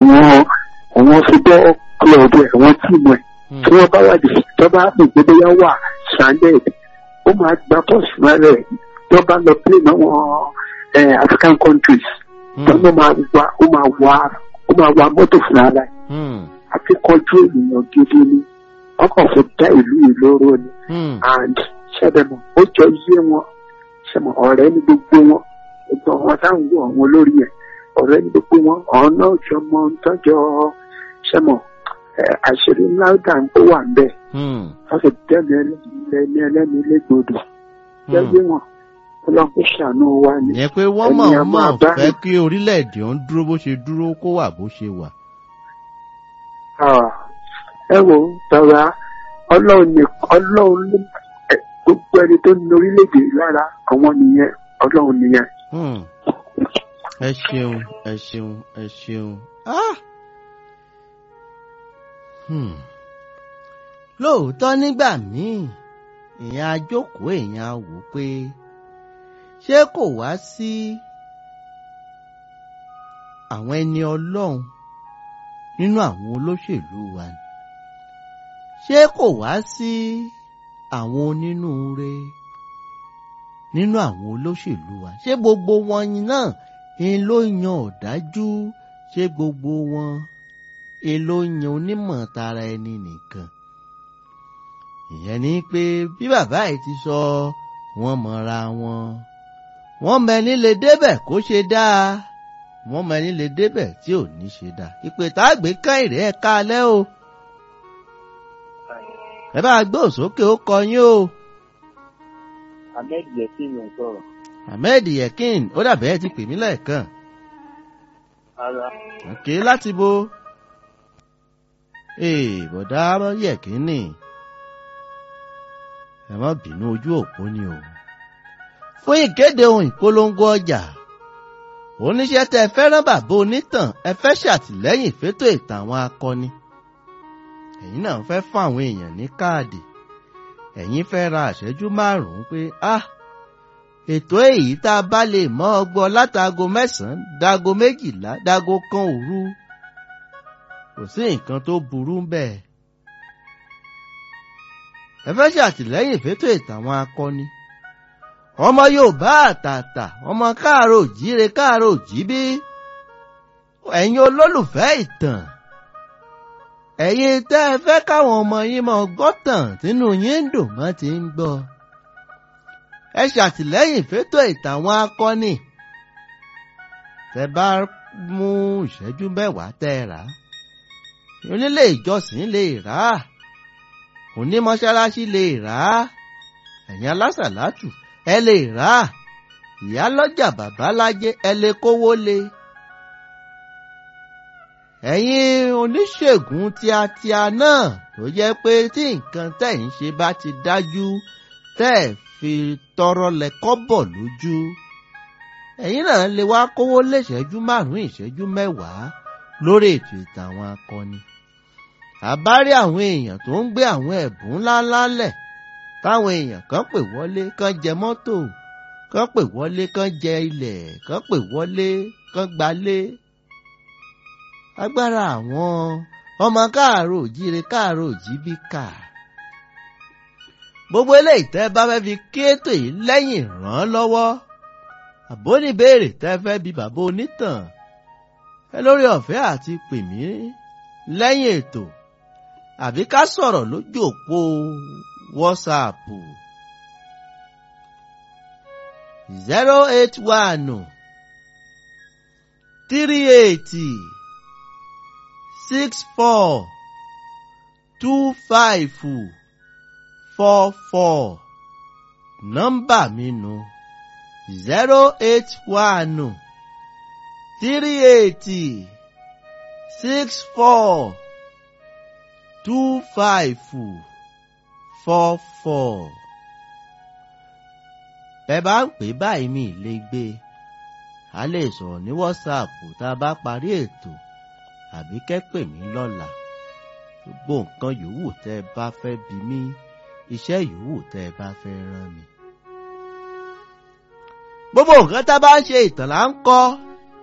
àwọn football club ẹ̀ wọ́n tì mọ́ ẹ̀ tí wọ́n bá wà dé tó bá pè pé bóyá wà stranded ó máa gba bọ́ọ̀sì máa rẹ̀ tó bá lọ play náwọn African countries tó máa wá mọ́tò fúnra rẹ̀ àti kọjú ènìyàn gidi ni wọ́n kàn fẹ́ dá ìlú ìlóró ni and ṣẹ́dẹ̀mọ̀ ó jọ yé wọn ṣẹ́mọ̀ ọ̀rẹ́ ní gbogbo wọn gbogbo wọn táwọn wọ àwọn olórí ẹ̀ ọ̀rẹ́ ní gbogbo wọn ọ̀hún náà jọ mọ tọ́jọ́ ṣẹ́mọ̀ àṣírí ńlá dà ń tó wà ń bẹ̀ wọ́n fi dẹ́nu ẹlẹ́ni légbodò lẹ́gbẹ́ wọn ọlọ́run kò ṣàánú wa ni. ìyẹn pé wọ́n mọ̀ fẹ́ kí orílẹ̀-èdè ọ̀hún dúró bó ṣe dúró kó wà bó ṣe wà. ẹ wo tọ́ra ọlọ́run gbogbo ẹni tó ní orílẹ̀-èdè lára àwọn nìyẹn ọlọ́run nìyẹn. ẹ ṣeun ẹ ṣeun ẹ ṣeun. lóòótọ́ nígbà míì èèyàn ajókòó èèyàn wò pé ṣé kò wá sí àwọn ẹni ọlọ́run nínú àwọn olóṣèlú wa ni ṣé kò wá sí àwọn onínúure nínú àwọn olóṣèlú wa ṣé gbogbo wọn náà ń ló yan ọ̀dájú ṣé gbogbo wọn ń ló yan onímọ̀ tara ẹni nìkan ìyẹn ni pé bí bàbá yìí ti sọ wọ́n mọ̀ra wọ́n mẹ́ni lè débẹ̀ kó ṣe dáa wọ́n mẹ́ni lè débẹ̀ tí ò ní ṣe dáa ìpè tá a gbé kán ìrẹ́ ẹ̀ kalẹ́ o ẹ bá gbé òsókè ó kọ yín o. Ahmed Yekin ló ń sọ̀rọ̀. Ahmed Yekin ó dàbẹ́ ẹ ti pè mí lẹ́ẹ̀kan. Ara. òkè láti bo. bọ̀dá Yekin ni ẹ má bínú ojú òpó ni o. fún ìkéde ohun ìpolongo ọjà oníṣẹ́ tẹ́ ẹ fẹ́ràn bàbá onítàn ẹ fẹ́ ṣàtìlẹ́yìn fétò ìtàn àwọn akọni ẹ̀yin náà fẹ́ fún àwọn èèyàn ní káàdì ẹ̀yin fẹ́ ra àṣẹ́jú 5 pé ètò èyí tá a bá lè mọ́ ọgbọ́ látago 9 dago 12 dago 1 òru kò sí nǹkan tó burú bẹ́ẹ̀ ẹ fẹ́ ṣàtìlẹ́yìn fétò ìtàn àwọn akọni ọmọ Yorùbá àtàtà ọmọ káàárọ̀ òjíire káàárọ̀ òjíbí ẹ̀yin olólùfẹ́ ìtàn ẹ̀yin tẹ́ ẹ fẹ́ káwọn ọmọ yín mọ gbọ́tàn tínú yín ń dùn mọ́ ti ń gbọ́ ẹ ṣàtìlẹ́yìn fétò ìtàn àwọn akọni tẹ́ bá mú ìṣẹ́jú 10 tẹ́ ẹ rà onílé ìjọsìn lè rà á onímọ̀ṣáláṣí lè rà á ẹ̀yin alásàlátù ẹ lè rà á ìyálọ́jà babalájé ẹ lè kówó lé ẹ̀yin oníṣègùn tíatíá náà tó jẹ́ pé tí nǹkan tẹ̀ ń ṣe bá ti dájú tẹ́ ẹ̀ fi tọrọ lẹ́kọ́ bọ̀ lójú ẹ̀yin náà lè wá kówó lé ìṣẹ́jú 5 ìṣẹ́jú 10 lórí ètò ìtàn àwọn akọni àbárí àwọn èèyàn tó ń gbé àwọn ẹ̀bùn ńláńlá lẹ̀ táwọn èèyàn kan pè wọlé kan jẹ mọ́tò kan pè wọlé kan jẹ ilẹ̀ kan pè wọlé kan gbalé agbára àwọn ọmọ káàárọ̀ òjíire káàárọ̀ òjíbí kà gbogbo eléyìí tẹ́ bá fẹ́ fi kí ètò yìí lẹ́yìn ràn án lọ́wọ́ àbóníbèrè tẹ́ fẹ́ bí bàbá onítàn ẹ lórí ọ̀fẹ́ àti pè mí lẹ́yìn ètò àbí ká sọ̀rọ̀ lójú òpó wọ́sáàpù 081 38 64 25 44 nọ́mbà mi nù 081 38 64 25 44. Bẹ́ bá ń pè báyìí mi lè gbé a lè sọ̀rọ̀ ní wọ́sáàpù tá a bá parí ètò àbí kẹ́pè mí lọ́la gbogbo nǹkan yòówù tẹ́ ẹ bá fẹ́ bi mí iṣẹ́ yòówù tẹ́ ẹ bá fẹ́ rán mi. gbogbo nǹkan tá a bá ń ṣe ìtàn là ń kọ́